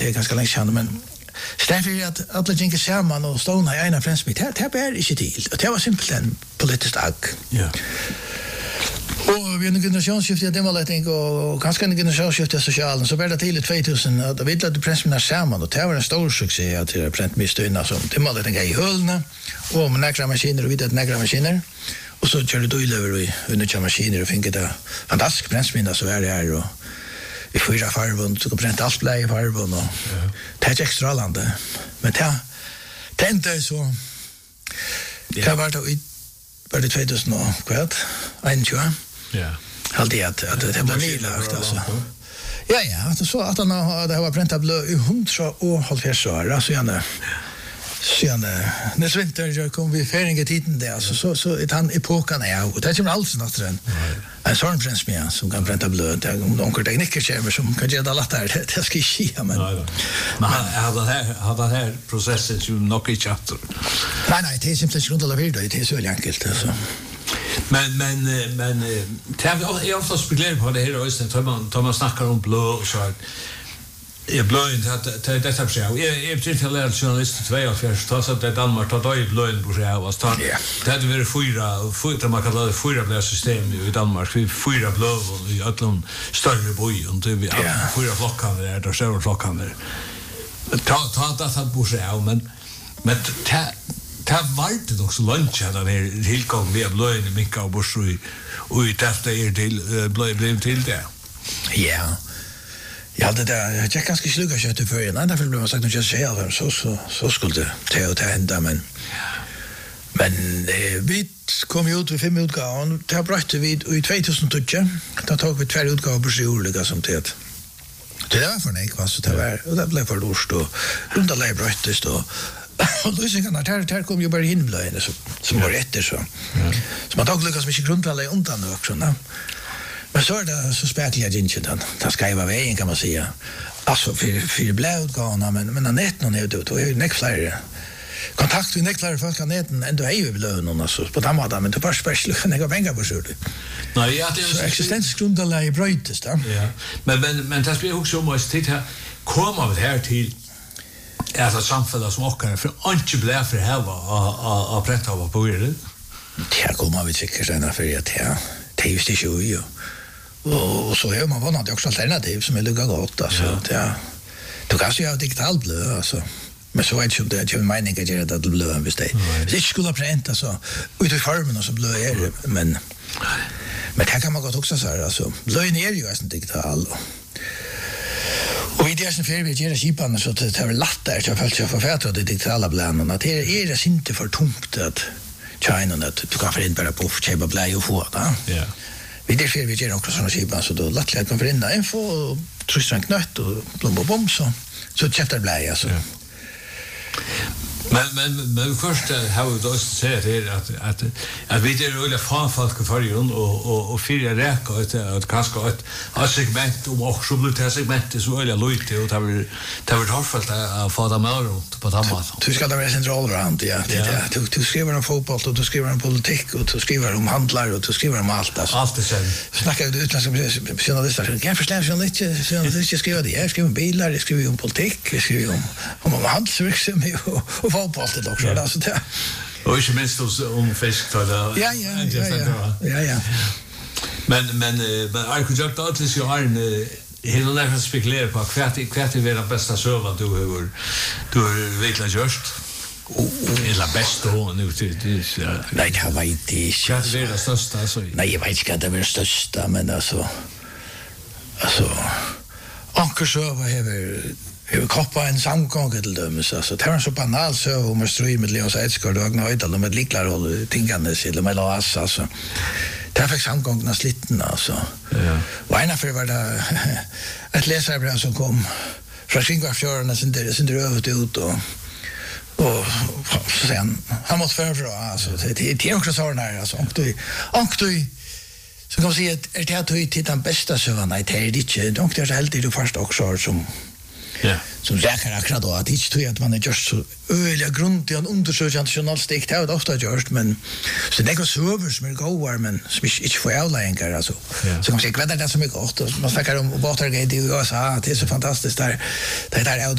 det är ganska länge sedan, men därför att alla gick samman och ståna i ena frälsmitt, det bär inte till. Och det var simpelt en politisk agg. Ja. Och vi har en generationsskifte i demokratin och ganska en generationsskifte i socialen, så var det till i 2000 att vi lade pressminar samman och det var en stor succé att det pressmisstöjna som demokratin i hölna och med nägra maskiner och vidare nägra maskiner. Och så körde du över i nya maskiner och fick det fantastisk pressminar så är det här och i 4 farbund så bränt allt blä i farbund och det är extra lande. Men det är inte så det var det 2000 och kvart 21. Ja. Alltid att det blev nylagt alltså. Ja, det så att han det var bränt blå i 150 år alltså gärna. Sen när vinter kom vi färinge tiden där så ett han epoken är och det kommer alls något den. En sån prins med som kan bränta blöd om onkel tekniker kommer som kan göra lätt där det ska ske men. Men hade här processen ju nog inte chatter. Nej, det är simpelt grundat av det är så enkelt alltså. Men jag ofta spekulerar på det här också när man snackar om blå och så jag blöjn att det här så jag tycker jag lärde journalist 42 så att det Danmark tar då i blöjn på sig av stan. Det hade varit fyra man kallar det fyra blå system i Danmark. Vi fyra blå i Atlant större boy och det vi fyra flockar där så flockar där. Ta det här på sig av men det var det också lunch där är tillgång vi blöjn i Mika och Borsui och i detta är till blöjn till det. Ja. Ja, det där jag ganska slugga kött i för en därför blev man sagt att jag själv så skulle det hända men vi kom ju ut vid 5 utgåvan det brötte vi i 2012 då tog vi 2 utgåvor på sjulliga som det var för nej vad så det var och det blev för lust och runda lä bröttes då och då sen kan där kom ju bara hinblöjne som var rätt så man tog lyckas mycket grundvalla undan också va. Men så är det så spekliga inte den ska ju vara vägen kan man säga. Alltså för blåutgåvorna men när näten är ute då är ju näckflare. Kontakt med näckflare folk kan näten ändå är ju blönorna så på samma dag men det var speciellt kan jag pengar på så. Nej, ja det är existensgrundläge brötes då. Ja. Men det blir också måste titta komma vi här till är det samfällas som åker för inte blir för här var prata av på det. Det kommer vi säkert sen för att det är just det ju. Och så är man vanligt också alternativ som är lugga gott alltså ja. Du kan ju ha digitalt blöd alltså. Men så är det ju det jag menar att det blöd visst det. Det skulle pränta så ut i formen och så blöd är det men det kan man gott också säga alltså. Blöd är ju nästan digital. Och i det som för vi gör skipan så det är lättare så fast jag förfärdar det digitala blöden att det är inte för tomt att China att du kan förinna bara på köpa blöd och få det. Ja. Vi det ser vi gör också såna skipan så då lättare kan förinna info och trycka en knött och blomma bom så köpte blöd alltså. Ja. Men först har vi då sett att vi det är väl folk för ju och fyra räcker att kanske ett segment om också blir det segmentet så eller lite och det var hårdfullt att få dem runt på samma sätt. Du ska det vara central runt ja. Du skriver om fotboll och du skriver om politik och du skriver om handlar och du skriver om allt alltså. Allt det sen. Snackar du utländska journalister kan förstå journalister skriver det. Jag skriver om bilar, jag skriver om politik, jag skriver om handelsverksamhet och fotboll det också alltså det. Och inte minst om fisk för det. Ja. Men jag kunde ju alltid så har en hela lära spekulera på kvart är den bästa server du verkligen görst. Eller bästa och nu det nej det var inte så det är det största så. Nej, jag vet inte att det är det största men alltså onkel så vad Jag koppa en samgång till dem så det var så banalt så om man stryr med Leons Edskard och Agnöjdal med liklar och tingande sig med Las alltså. Det fick samgångarna slitten alltså. Ja. Och ena för var det ett läsarbrev som kom från Skingvarfjörarna sen det över ut och så sen han måste förfra alltså det är också så där alltså och du så kan man säga att det är till den bästa så nej det är det inte. Det är helt det första också som som räkar akkurat då att det inte att man är just så öliga grund i en undersökande journalistik det har det ofta gjort men så det går server som är goda men som inte får avlänkar alltså så kan man säga vad det som är gott och man snackar om Watergate i USA det är så fantastiskt där det där